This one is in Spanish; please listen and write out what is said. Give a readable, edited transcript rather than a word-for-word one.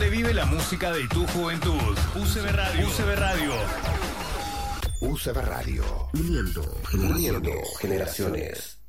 Revive la música de tu juventud. UCB Radio. UCB Radio. UCB Radio. Uniendo generaciones.